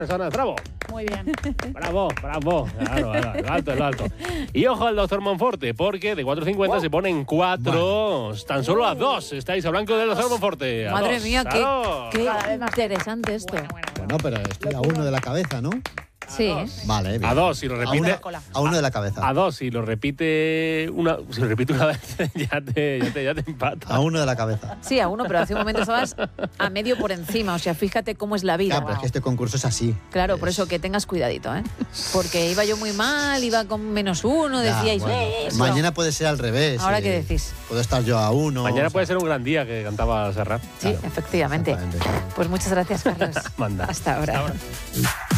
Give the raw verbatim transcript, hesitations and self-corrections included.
personas. ¡Bravo! Muy bien. Bravo, bravo. Claro, claro, el alto, el alto. Y ojo al doctor Monforte, porque de cuatro cincuenta Oh. se ponen cuatro, bueno. Tan solo a dos. Estáis a blanco del doctor Monforte. A Madre dos. mía, qué, ¡Claro! qué Cada vez más. interesante esto. Bueno, bueno, bueno. Bueno, pero estoy a uno de la cabeza, ¿no? Sí. Vale, bien. A dos, si lo A repite. uno, a uno de la cabeza. A dos, si lo repite una, si lo repite una vez, ya te, ya te, ya te empata. A uno de la cabeza. Sí, a uno, pero hace un momento estabas a medio por encima. O sea, fíjate cómo es la vida. Claro, pero es que este concurso es así. Claro, por Es- eso que tengas cuidadito, ¿eh? Porque iba yo muy mal, iba con menos uno, Ya, decíais, bueno. "Eh, eso". Mañana puede ser al revés. ¿Ahora eh, qué decís? Puedo estar yo a uno. Mañana o sea, puede ser un gran día que cantaba Serrat. Sí, Claro, efectivamente. exactamente. Pues muchas gracias, Carlos. Manda. Hasta ahora. Hasta ahora.